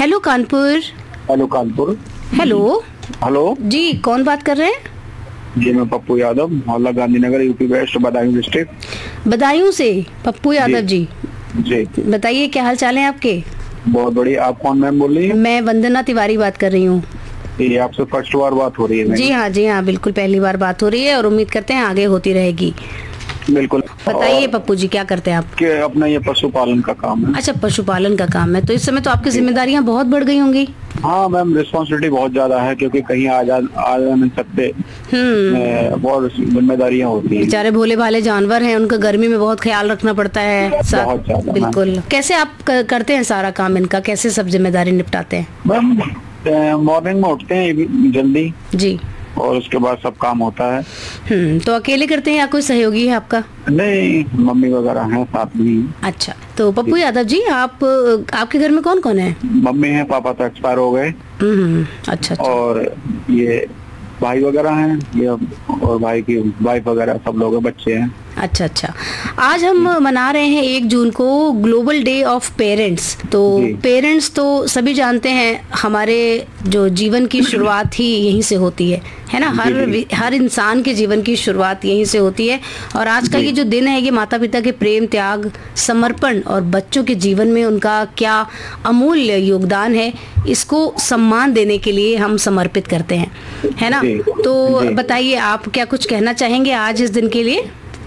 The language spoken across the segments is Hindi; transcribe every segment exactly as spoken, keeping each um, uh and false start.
Hello Kanpur. Hello Kanpur. Hello hello जी, कौन बात कर रहे हैं? जी मैं पप्पू यादव, मोहल्ला Gandhinagar, UP waste, Badaun district. Badaun से पप्पू यादव जी, जी बताइए क्या हाल चाल है आपके? बहुत बढ़िया। आप कौन मैम बोल रही हैं? मैं वंदना तिवारी बात कर रही हूँ। ये आपसे फर्स्ट बार बात हो रही है? जी हाँ जी हाँ, बिल्कुल पहली बार बात हो रही है और उम्मीद करते हैं आगे होती रहेगी। बिल्कुल। बताइए पप्पू जी, क्या करते हैं आप? कि अपना ये पशुपालन का काम है। अच्छा, पशुपालन का काम है, तो इस समय तो आपकी जिम्मेदारियाँ बहुत बढ़ गई होंगी। हाँ मैम, रिस्पॉन्सिबिलिटी बहुत ज्यादा है क्योंकि कहीं आ जा आ जा नहीं सकते। हम्म, बहुत जिम्मेदारियाँ होती हैं। बेचारे भोले भाले जानवर हैं, उनका गर्मी में बहुत ख्याल रखना पड़ता है। बहुत ज्यादा। बिल्कुल। कैसे आप कर, करते हैं सारा काम इनका, कैसे सब जिम्मेदारी निपटाते हैं? मैम मॉर्निंग में उठते हैं जल्दी जी, और उसके बाद सब काम होता है। हम्म, तो अकेले करते हैं या कोई सहयोगी है आपका? नहीं, मम्मी वगैरह हैं साथ में। अच्छा, तो पप्पू यादव जी, आप आपके घर में कौन कौन है? मम्मी है, पापा तो एक्सपायर हो गए। हम्म, अच्छा अच्छा। और ये भाई वगैरह हैं, ये और भाई की वाइफ वगैरह सब लोग हैं, बच्चे हैं। अच्छा अच्छा। आज हम मना रहे हैं एक जून को ग्लोबल डे ऑफ पेरेंट्स। तो पेरेंट्स तो सभी जानते हैं, हमारे जो जीवन की शुरुआत ही यहीं से होती है है ना। हर हर इंसान के जीवन की शुरुआत यहीं से होती है। और आज का ये जो दिन है, ये माता पिता के प्रेम, त्याग, समर्पण और बच्चों के जीवन में उनका क्या अमूल्य योगदान है, इसको सम्मान देने के लिए हम समर्पित करते हैं, है ना। तो बताइए, आप क्या कुछ कहना चाहेंगे आज इस दिन के लिए?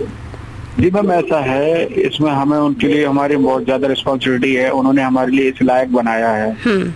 जी मैम, ऐसा है, इसमें हमें उनके लिए हमारी बहुत ज्यादा रिस्पॉन्सिबिलिटी है। उन्होंने हमारे लिए इस लायक बनाया है,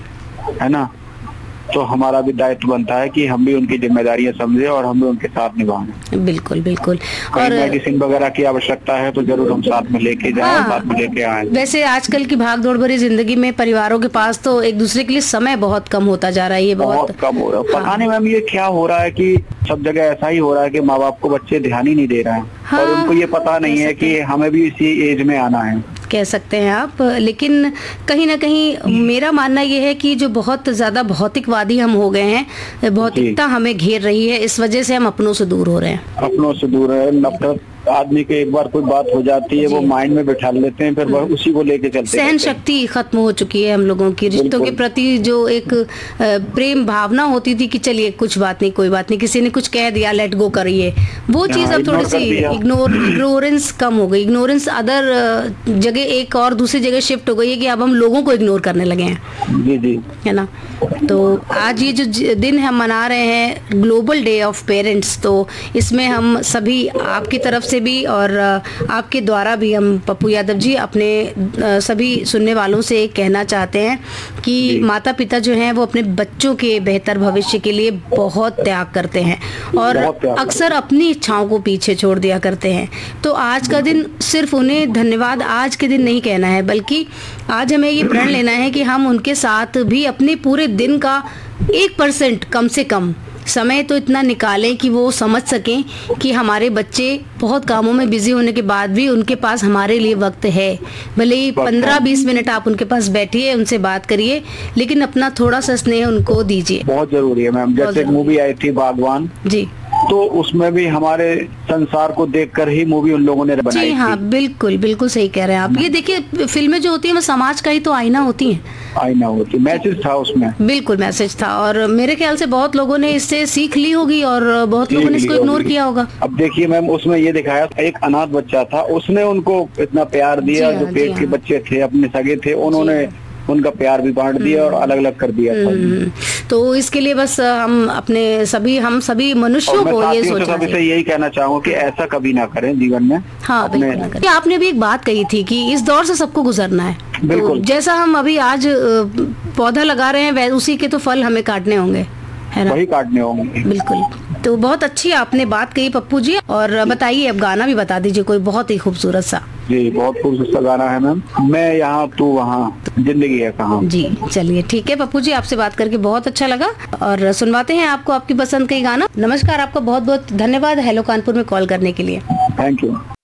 है ना। तो हमारा भी दायित्व बनता है कि हम भी उनकी जिम्मेदारियां समझे और हम भी उनके साथ निभाएं। बिल्कुल बिल्कुल। और मेडिसिन वगैरह की आवश्यकता है तो जरूर हम साथ में लेके जाएं। हाँ, साथ में लेके आए। वैसे आजकल की भाग दौड़ भरी जिंदगी में परिवारों के पास तो एक दूसरे के लिए समय बहुत कम होता जा रहा है। ये बहुत, बहुत कम हो रहा है। पता नहीं मैम ये क्या हो रहा है कि सब जगह ऐसा ही हो रहा है कि माँ बाप को बच्चे ध्यान ही नहीं दे रहे हैं। हाँ, और उनको ये पता नहीं है कि हमें भी इसी एज में आना है, कह सकते हैं आप। लेकिन कहीं ना कहीं मेरा मानना ये है कि जो बहुत ज्यादा भौतिकवादी हम हो गए हैं, भौतिकता हमें घेर रही है, इस वजह से हम अपनों से दूर हो रहे हैं। अपनों से दूर है। नफरत आदमी के एक बार कोई बात हो जाती है, वो माइंड में बिठा लेते हैं, फिर वह उसी को लेके चलते हैं। सहन शक्ति खत्म हो चुकी है हम लोगों की। रिश्तों के प्रति जो एक प्रेम भावना होती थी कि चलिए कुछ बात नहीं, कोई बात नहीं, किसी ने कुछ कह दिया, लेट गो करिए, वो चीज अब थोड़ी सी इग्नोर इग्नोरेंस कम हो गई। इग्नोरेंस अदर जगह एक और दूसरी जगह शिफ्ट हो गई है कि अब हम लोगों को इग्नोर करने लगे हैं। जी जी, है ना। तो आज ये जो दिन हम मना रहे हैं, ग्लोबल डे ऑफ पेरेंट्स, तो इसमें हम सभी आपकी तरफ से भी और आपके द्वारा भी हम पप्पू यादव जी अपने सभी सुनने वालों से कहना चाहते हैं कि माता पिता जो हैं वो अपने बच्चों के बेहतर भविष्य के लिए बहुत त्याग करते हैं और अक्सर अपनी इच्छाओं को पीछे छोड़ दिया करते हैं। तो आज का दिन सिर्फ उन्हें धन्यवाद आज के दिन नहीं कहना है, बल्कि आज हमें ये प्रण लेना है कि हम उनके साथ भी अपने पूरे दिन का एक परसेंट कम से कम समय तो इतना निकालें कि वो समझ सकें कि हमारे बच्चे बहुत कामों में बिजी होने के बाद भी उनके पास हमारे लिए वक्त है। भले ही पंद्रह बीस मिनट आप उनके पास बैठिए, उनसे बात करिए, लेकिन अपना थोड़ा सा स्नेह उनको दीजिए। बहुत जरूरी है मैम। जैसे मूवी आई थी बागवान जी, तो उसमें भी हमारे संसार को देखकर ही मूवी उन लोगों ने बनाई जी। हाँ, बिल्कुल बिल्कुल सही कह रहे हैं आप। ये देखिए, फिल्में जो होती हैं वो समाज का ही तो आईना होती हैं। आईना होती, मैसेज था उसमें। बिल्कुल मैसेज था और मेरे ख्याल से बहुत लोगों ने इससे सीख ली होगी और बहुत लोगों ने इसको इग्नोर किया होगा। अब देखिए मैम, उसमें ये दिखाया एक अनाथ बच्चा था, उसने उनको इतना प्यार दिया। जो पेट के बच्चे थे, अपने सगे थे, उन्होंने उनका प्यार भी बांट दिया और अलग अलग कर दिया था। तो इसके लिए बस हम अपने सभी हम सभी मनुष्यों को ये सोचना चाहिए। से यही कहना चाहूँगा कि ऐसा कभी ना करें जीवन में। हाँ, बिल्कुल ना करें। आपने भी एक बात कही थी कि इस दौर से सबको गुजरना है। बिल्कुल। तो जैसा हम अभी आज पौधा लगा रहे हैं, उसी के तो फल हमें काटने होंगे, है ना। वही काटने होंगे। बिल्कुल। तो बहुत अच्छी आपने बात कही पप्पू जी। और बताइए, अब गाना भी बता दीजिए कोई बहुत ही खूबसूरत सा। जी, बहुत खूबसूरत सा गाना है मैम। मैं यहाँ तू वहाँ, जिंदगी है कहाँ। जी चलिए, ठीक है पप्पू जी, आपसे बात करके बहुत अच्छा लगा और सुनवाते हैं आपको आपकी पसंद का गाना। नमस्कार, आपका बहुत बहुत धन्यवाद हेलो कानपुर में कॉल करने के लिए। Thank you.